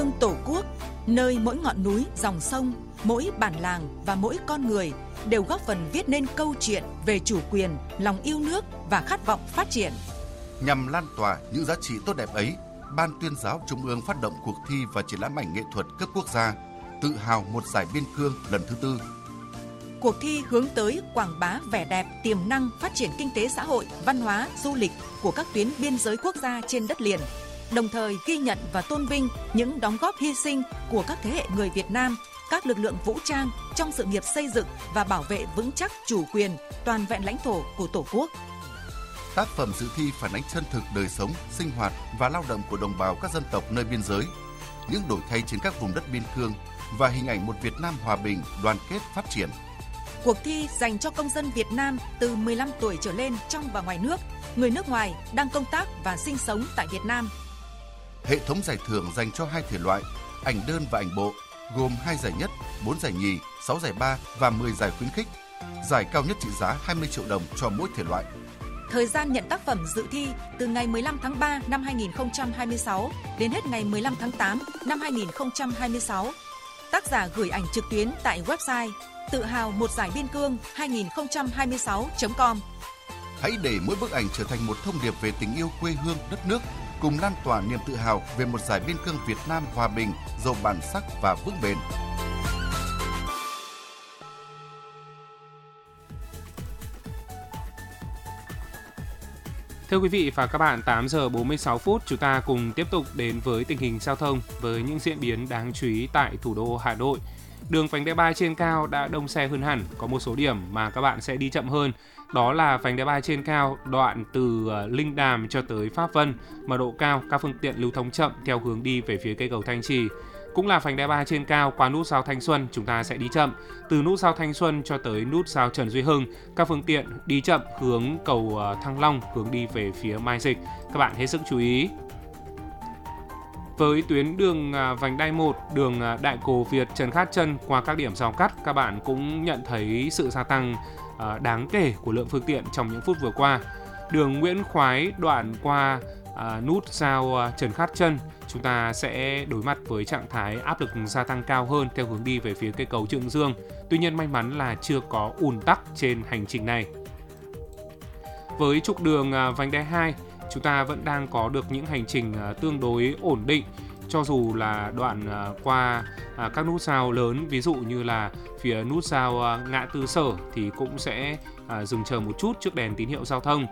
hương Tổ quốc, nơi mỗi ngọn núi, dòng sông, mỗi bản làng và mỗi con người đều góp phần viết nên câu chuyện về chủ quyền, lòng yêu nước và khát vọng phát triển. Nhằm lan tỏa những giá trị tốt đẹp ấy, Ban Tuyên giáo Trung ương phát động cuộc thi và triển lãm ảnh nghệ thuật cấp quốc gia Tự hào một giải biên cương lần thứ 4. Cuộc thi hướng tới quảng bá vẻ đẹp, tiềm năng phát triển kinh tế xã hội, văn hóa, du lịch của các tuyến biên giới quốc gia trên đất liền, đồng thời ghi nhận và tôn vinh những đóng góp hy sinh của các thế hệ người Việt Nam, các lực lượng vũ trang trong sự nghiệp xây dựng và bảo vệ vững chắc chủ quyền, toàn vẹn lãnh thổ của Tổ quốc. Tác phẩm dự thi phản ánh chân thực đời sống, sinh hoạt và lao động của đồng bào các dân tộc nơi biên giới, những đổi thay trên các vùng đất biên cương và hình ảnh một Việt Nam hòa bình, đoàn kết, phát triển. Cuộc thi dành cho công dân Việt Nam từ 15 tuổi trở lên trong và ngoài nước, người nước ngoài đang công tác và sinh sống tại Việt Nam. Hệ thống giải thưởng dành cho 2 thể loại, ảnh đơn và ảnh bộ, gồm 2 giải nhất, 4 giải nhì, 6 giải ba và 10 giải khuyến khích. Giải cao nhất trị giá 20 triệu đồng cho mỗi thể loại. Thời gian nhận tác phẩm dự thi từ ngày 15 tháng 3 năm 2026 đến hết ngày 15 tháng 8 năm 2026. Tác giả gửi ảnh trực tuyến tại website tự hào một giải biên cương 2026.com. Hãy để mỗi bức ảnh trở thành một thông điệp về tình yêu quê hương, đất nước, cùng lan tỏa niềm tự hào về một giải biên cương Việt Nam hòa bình, giàu bản sắc và vững bền. Thưa quý vị và các bạn, 8 giờ 46 phút chúng ta cùng tiếp tục đến với tình hình giao thông với những diễn biến đáng chú ý tại thủ đô Hà Nội. Đường vành đai 3 trên cao đã đông xe hơn hẳn, có một số điểm mà các bạn sẽ đi chậm hơn. Đó là vành đai 3 trên cao đoạn từ Linh Đàm cho tới Pháp Vân, mật độ cao, các phương tiện lưu thông chậm theo hướng đi về phía cây cầu Thanh Trì. Cũng là vành đai 3 trên cao qua nút giao Thanh Xuân, chúng ta sẽ đi chậm. Từ nút giao Thanh Xuân cho tới nút giao Trần Duy Hưng, các phương tiện đi chậm hướng cầu Thăng Long, hướng đi về phía Mai Dịch. Các bạn hết sức chú ý. Với tuyến đường vành đai 1, đường Đại Cổ Việt, Trần Khát Trân qua các điểm giao cắt, các bạn cũng nhận thấy sự gia tăng đáng kể của lượng phương tiện trong những phút vừa qua. Đường Nguyễn Khoái đoạn qua nút giao Trần Khát Trân, chúng ta sẽ đối mặt với trạng thái áp lực gia tăng cao hơn theo hướng đi về phía cây cầu Trương Dương. Tuy nhiên may mắn là chưa có ùn tắc trên hành trình này. Với trục đường vành đai 2, chúng ta vẫn đang có được những hành trình tương đối ổn định, cho dù là đoạn qua các nút giao lớn, ví dụ như là phía nút giao Ngã Tư Sở thì cũng sẽ dừng chờ một chút trước đèn tín hiệu giao thông.